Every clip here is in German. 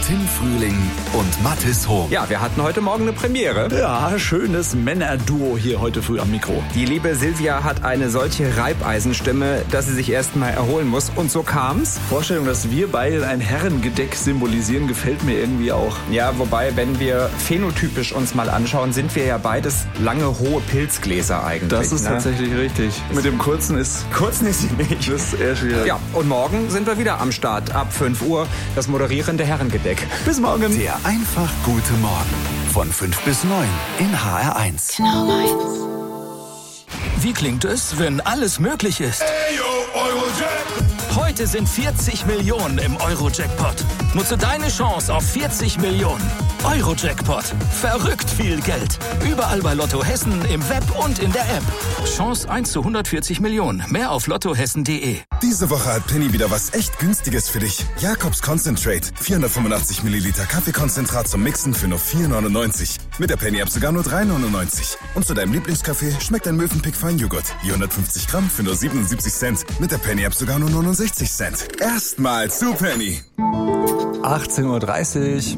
Tim Frühling und Mathis Hohm. Ja, wir hatten heute Morgen eine Premiere. Ja, schönes Männerduo hier heute früh am Mikro. Die liebe Silvia hat eine solche Reibeisenstimme, dass sie sich erstmal erholen muss. Und so kam's. Vorstellung, dass wir beide ein Herrengedeck symbolisieren, gefällt mir irgendwie auch. Ja, wobei, wenn wir phänotypisch uns mal anschauen, sind wir ja beides lange, hohe Pilzgläser eigentlich. Das ist tatsächlich richtig. Mit dem kurzen ist... Kurzen ist sie nicht. Das ist eher schwierig. Ja, und morgen sind wir wieder am Start. Ab 5 Uhr das moderierende Herrengedeck. Bis morgen. Der einfach gute Morgen von 5 bis 9 in HR1. Genau meins. Wie klingt es, wenn alles möglich ist? Heute sind 40 Millionen im Euro-Jackpot. Nutze deine Chance auf 40 Millionen. Euro-Jackpot. Verrückt viel Geld. Überall bei Lotto Hessen, im Web und in der App. Chance 1 zu 140 Millionen. Mehr auf lottohessen.de. Diese Woche hat Penny wieder was echt Günstiges für dich. Jakobs Concentrate. 485 Milliliter Kaffeekonzentrat zum Mixen für nur 4,99. Mit der Penny-App sogar nur 3,99. Und zu deinem Lieblingskaffee schmeckt ein Mövenpick Feinjoghurt. Je 150 Gramm für nur 77 Cent. Mit der Penny-App sogar nur 69 Cent. Erstmal zu Penny. 18:30 Uhr.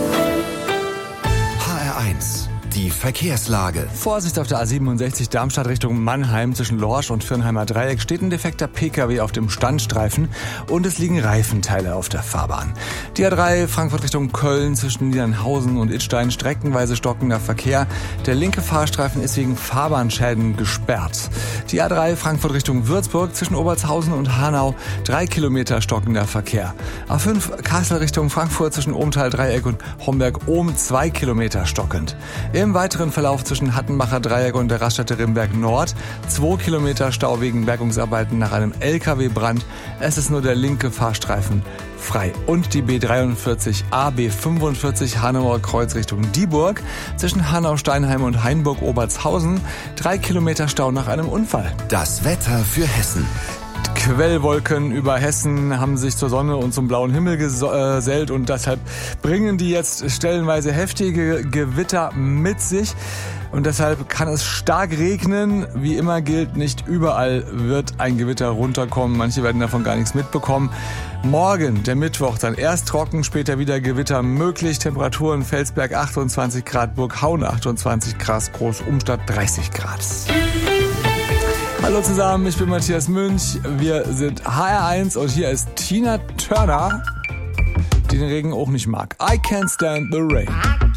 HR1, die Verkehrslage. Vorsicht auf der A67 Darmstadt Richtung Mannheim zwischen Lorsch und Firnheimer Dreieck steht ein defekter PKW auf dem Standstreifen und es liegen Reifenteile auf der Fahrbahn. Die A3 Frankfurt Richtung Köln zwischen Niedernhausen und Idstein streckenweise stockender Verkehr. Der linke Fahrstreifen ist wegen Fahrbahnschäden gesperrt. Die A3 Frankfurt Richtung Würzburg zwischen Obertshausen und Hanau 3 Kilometer stockender Verkehr. A5 Kassel Richtung Frankfurt zwischen Ohmtal Dreieck und Homberg-Ohm 2 Kilometer stockend. Im weiteren Verlauf zwischen Hattenbacher Dreieck und der Raststätte Rimberg Nord 2 Kilometer Stau wegen Bergungsarbeiten nach einem LKW-Brand. Es ist nur der linke Fahrstreifen frei. Und die B43 AB45 Hanauer Kreuz Richtung Dieburg zwischen Hanau-Steinheim und Hainburg-Obertshausen 3 Kilometer Stau nach einem Unfall. Das Wetter für Hessen. Quellwolken über Hessen haben sich zur Sonne und zum blauen Himmel gesellt und deshalb bringen die jetzt stellenweise heftige Gewitter mit sich. Und deshalb kann es stark regnen. Wie immer gilt, nicht überall wird ein Gewitter runterkommen. Manche werden davon gar nichts mitbekommen. Morgen, der Mittwoch, dann erst trocken, später wieder Gewitter möglich. Temperaturen Felsberg 28 Grad, Burghauen 28 Grad, Großumstadt 30 Grad. Hallo zusammen, ich bin Matthias Münch. Wir sind HR1 und hier ist Tina Turner, die den Regen auch nicht mag. I can't stand the rain.